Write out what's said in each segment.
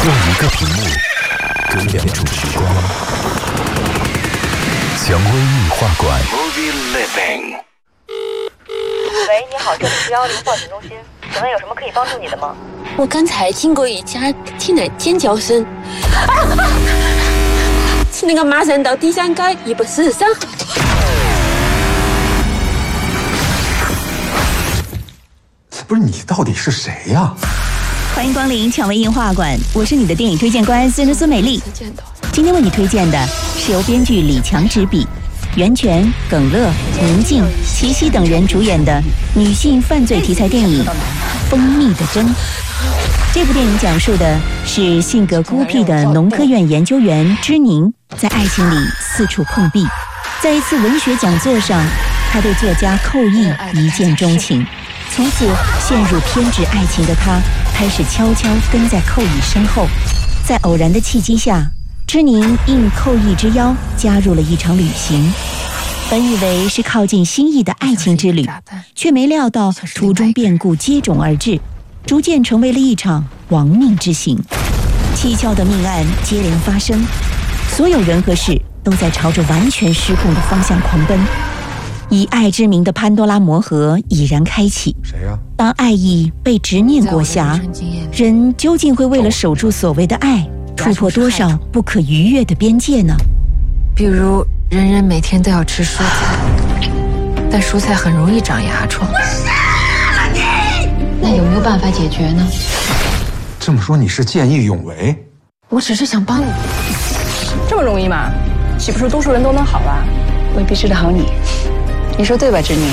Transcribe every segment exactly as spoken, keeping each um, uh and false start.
用一个屏幕隔两种时光。蔷薇映画馆。 喂，你好，这里是幺幺零报警中心，请问有什么可以帮助你的吗？ 我刚才听过一家听的尖叫声，啊、是那个马上到第三街一百四十三。 不是你到底是谁呀？ 欢迎光临蔷薇映画馆，我是你的电影推荐官孙孙美丽。今天为你推荐的是由编剧李强执笔，袁泉、耿乐、宁静、齐溪等人主演的女性犯罪题材电影《蜂蜜的针》。这部电影讲述的是性格孤僻的农科院研究员芝宁在爱情里四处碰壁。在一次文学讲座上，他对作家寇毅一见钟情，从此陷入偏执爱情的他开始悄悄跟在寇毅身后。在偶然的契机下，芝宁应寇毅之邀加入了一场旅行。本以为是靠近心意的爱情之旅，却没料到途中变故接踵而至，逐渐成为了一场亡命之行。蹊跷的命案接连发生，所有人和事都在朝着完全失控的方向狂奔。以爱之名的潘多拉魔盒已然开启。 谁呀？ 当爱意被执念裹挟，人究竟会为了守住所谓的爱，突破多少不可逾越的边界呢？ 比如，人人每天都要吃蔬菜，但蔬菜很容易长蚜虫。我杀了你！那有没有办法解决呢？ 这么说你是见义勇为？ 我只是想帮你。 这么容易吗？岂不是多数人都能好啊？未必治得好你。你说对吧，志宁？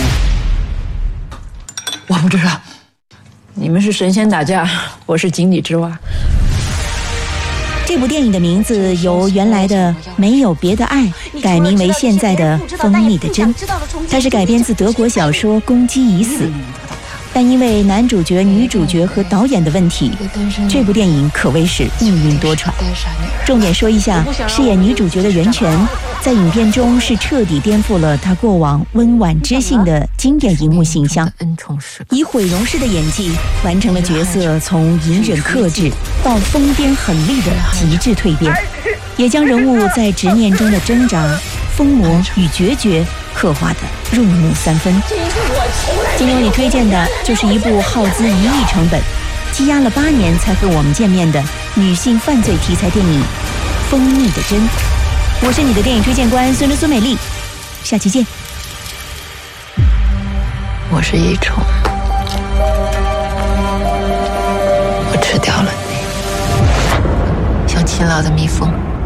我不知道，你们是神仙打架，我是井底之蛙。 这部电影的名字由原来的《没有别的爱》改名为现在的《蜂蜜的针》，它是改编自德国小说《公鸡已死》。但因为男主角、女主角和导演的问题，这部电影可谓是命运多舛。重点说一下，饰演女主角的袁泉，在影片中是彻底颠覆了她过往温婉知性的经典荧幕形象，以毁容式的演技完成了角色从隐忍克制到疯癫狠厉的极致蜕变，也将人物在执念中的挣扎、疯魔与决绝刻画的入木三分。今天为你推荐的就是一部耗资一亿成本，积压了八年才和我们见面的女性犯罪题材电影《蜂蜜的针》。我是你的电影推荐官孙孙美丽，下期见。 我是益虫，我吃掉了你，像勤劳的蜜蜂。